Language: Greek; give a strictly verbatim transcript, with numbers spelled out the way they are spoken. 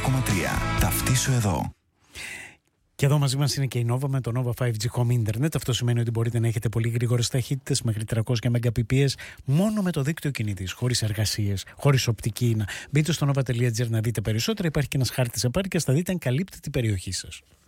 κόμμα τρία. Ταυτίσου εδώ. Και εδώ μαζί μας είναι και η Nova με το Nova φάιβ τζι Home Internet. Αυτό σημαίνει ότι μπορείτε να έχετε πολύ γρήγορες ταχύτητες μέχρι τριακόσια Mbps μόνο με το δίκτυο κινητής, χωρίς εργασίες, χωρίς οπτική ίνα. Μπείτε στο nova τελεία gr να δείτε περισσότερα. Υπάρχει και ένας χάρτης επάρκειας, θα δείτε αν καλύπτει την περιοχή σας.